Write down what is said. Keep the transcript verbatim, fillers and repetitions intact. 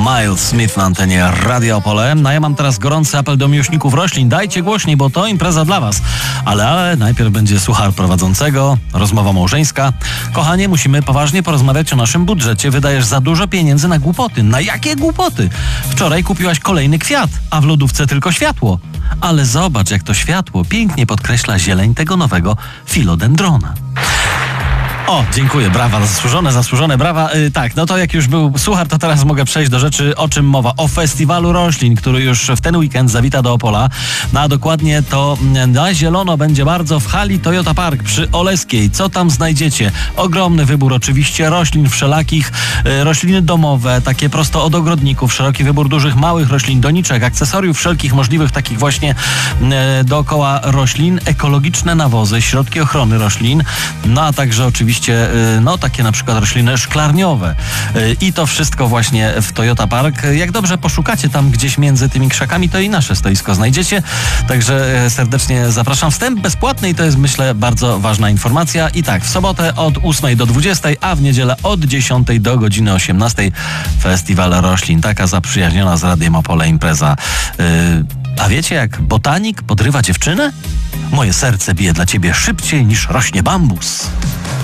Miles Smith na antenie Radia Opole. No ja mam teraz gorący apel do miłośników roślin. Dajcie głośniej, bo to impreza dla was. Ale, ale najpierw będzie suchar prowadzącego, rozmowa małżeńska. Kochanie, musimy poważnie porozmawiać o naszym budżecie. Wydajesz za dużo pieniędzy na głupoty. Na jakie głupoty? Wczoraj kupiłaś kolejny kwiat, a w lodówce tylko światło. Ale zobacz, jak to światło pięknie podkreśla zieleń tego nowego filodendrona. O, dziękuję, brawa, zasłużone, zasłużone, brawa. Yy, tak, no to jak już był suchar, to teraz mogę przejść do rzeczy, o czym mowa. O festiwalu roślin, który już w ten weekend zawita do Opola. No a dokładnie to na zielono będzie bardzo w hali Toyota Park przy Oleskiej. Co tam znajdziecie? Ogromny wybór oczywiście roślin wszelakich, yy, rośliny domowe, takie prosto od ogrodników, szeroki wybór dużych, małych roślin, doniczek, akcesoriów wszelkich możliwych takich właśnie yy, dookoła roślin, ekologiczne nawozy, środki ochrony roślin, no a także oczywiście no takie na przykład rośliny szklarniowe. I to wszystko właśnie w Toyota Park. Jak dobrze poszukacie tam gdzieś między tymi krzakami, to i nasze stoisko znajdziecie. Także serdecznie zapraszam. Wstęp bezpłatny i to jest, myślę, bardzo ważna informacja. I tak, w sobotę od ósmej do dwudziestej, a w niedzielę od dziesiątej do godziny osiemnastej Festiwal Roślin. Taka zaprzyjaźniona z Radiem Opole impreza. Yy, a wiecie, jak botanik podrywa dziewczynę? Moje serce bije dla ciebie szybciej niż rośnie bambus.